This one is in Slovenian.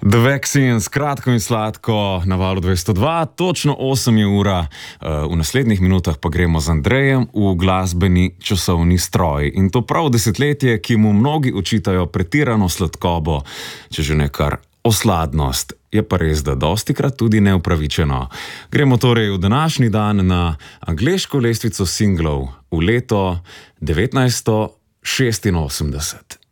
The Vaccines, kratko in sladko, na valu 202, točno 8 je ura, v naslednjih minutah pa gremo z Andrejem v glasbeni časovni stroj. In to prav desetletje, ki mu mnogi očitajo pretirano sladkobo, če že ne kar osladnost. Je pa res, da dostikrat tudi neupravičeno. Gremo torej v današnji dan na angleško lestvico singlov v leto 1986.